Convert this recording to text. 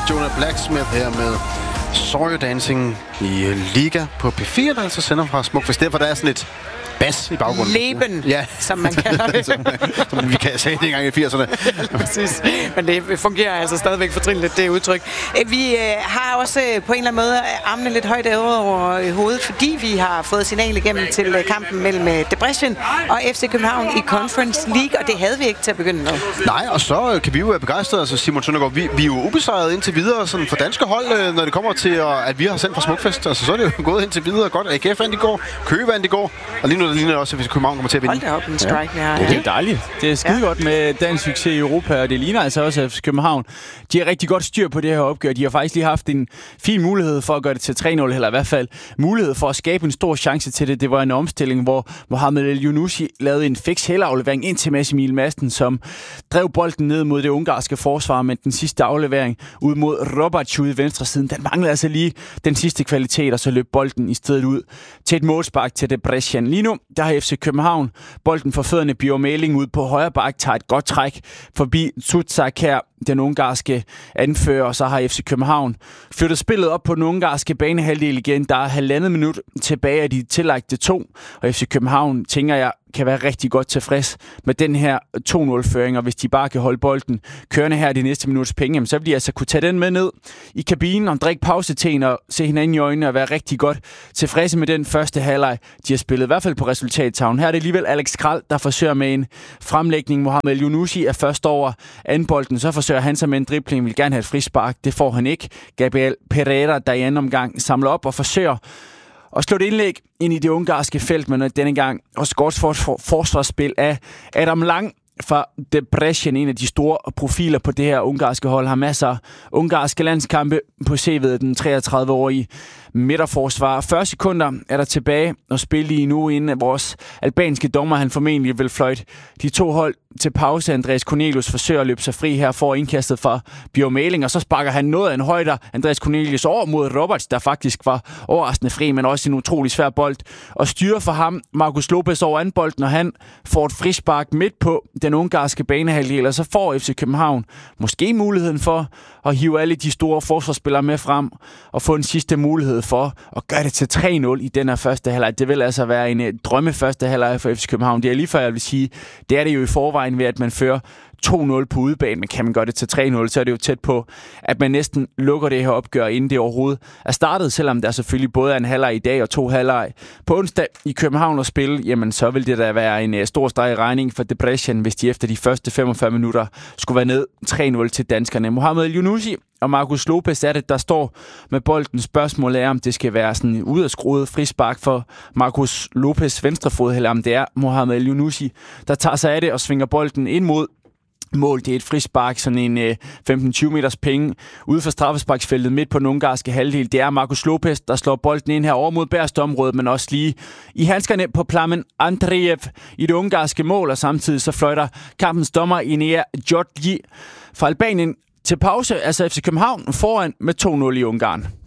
Jonah Blacksmith her med Sawyer Dancing i Liga på P4, der altså sender fra Smukfest. Derfor der er sådan lidt bas i baggrunden. Leben, ja. Som man kalder det. som vi kan sige det engang i 80'erne. Præcis. Men det fungerer altså stadigvæk fortrinligt, det udtryk. Vi har også på en eller anden måde armene lidt højt over hovedet, fordi vi har fået signal igennem til kampen mellem Debrecen og FC København i Conference League, og det havde vi ikke til at begynde med. Nej, og så kan vi jo være begejstrede. Altså Simon Søndergaard, vi er jo ubesejret indtil videre sådan for danske hold, når det kommer til, at vi har sendt fra Smukfest. Altså så er det jo gået indtil videre godt. AGF vandt i går, Køge vandt i går, og lige nu der ligner også, at København kommer til at vinde. Hold da op, en strike her. Det er dejligt. Det er skide godt med dansk succes i Europa, og det ligner altså også, at København, de har rigtig godt styr på det her opgør. De har faktisk lige haft en fin mulighed for at gøre det til 3-0, eller i hvert fald mulighed for at skabe en stor chance til det. Det var en omstilling, hvor Mohamed El Yunusi lavede en fix aflevering ind til Mads Emil Madsen, som drev bolden ned mod det ungarske forsvar, men den sidste aflevering ud mod Robac ude i venstre siden, den manglede altså lige den sidste kvalitet, og så løb bolden i stedet ud til et målspark til Debrecen. Lige nu, der har FC København bolden for fødderne. Bjørn Mæling ud på højre bak tager et godt træk forbi Tutsak her, den ungarske anfører, og så har FC København flyttet spillet op på den ungarske banehalvdel igen. Der er 1,5 minut tilbage af de tillagte 2, og FC København, tænker jeg, kan være rigtig godt tilfreds med den her 2-0-føring, og hvis de bare kan holde bolden kørende her de næste minuts penge, så vil de altså kunne tage den med ned i kabinen og drikke pauseteen og se hinanden i øjnene og være rigtig godt tilfredse med den første halvleg, de har spillet, i hvert fald på resultattavlen. Her er det alligevel Alex Kral, der forsøger med en fremlægning. Mohamed El Yunusi er først over anbolden, så forsøger han sig med en dribling, vil gerne have et frispark, det får han ikke. Gabriel Pereira, der i anden omgang samler op og forsøger og slå et indlæg ind i det ungarske felt, men denne gang også godt forsvarsspil af Adam Lang fra Debrecen, en af de store profiler på det her ungarske hold, har masser af ungarske landskampe på CV'et, den 33-årige midterforsvar. 40 sekunder er der tilbage at spille lige nu, inden vores albanske dommer, han formentlig vil fløjte de to hold til pause. Andreas Cornelius forsøger at løbe sig fri her, får indkastet fra Bjørn Mæling, og så sparker han noget af en højder Andreas Cornelius over mod Roberts, der faktisk var overraskende fri, men også en utrolig svær bold og styrer for ham Marcus Lopez over anden bolden, og han får et frispark midt på den ungarske banehalvdel, og så får FC København måske muligheden for at hive alle de store forsvarsspillere med frem og få en sidste mulighed for at gøre det til 3-0 i den her første halvleg. Det vil altså være en drømme første halvleg for FC København. Det er lige før, jeg vil sige, det er det jo i forvejen ved, at man fører 2-0 på udebane, men kan man gøre det til 3-0, så er det jo tæt på, at man næsten lukker det her opgør, inden det overhovedet er startet, selvom der selvfølgelig både er en halvleg i dag og 2 halvleg på onsdag i København at spille, jamen så vil det da være en stor streg i regning for Debrecen, hvis de efter de første 45 minutter skulle være ned 3-0 til danskerne. Mohamed El Yunusi og Marcus Lopez er det, der står med bolden. Spørgsmålet er, om det skal være sådan ud af skruet frispark for Marcus Lopez venstrefod, eller om det er Mohamed El Yunusi, der tager sig af det og svinger bolden ind mod mål. Det er et frispark, sådan en 15-20 meters penge ude for straffesparksfeltet midt på den ungarske halvdel. Det er Marcus Lopez, der slår bolden ind her over mod Bærstområdet, men også lige i handskerne på Plamen Andreev i det ungarske mål, og samtidig så fløjter kampens dommer Inea Jodji fra Albanien til pause, altså FC København foran med 2-0 i Ungarn.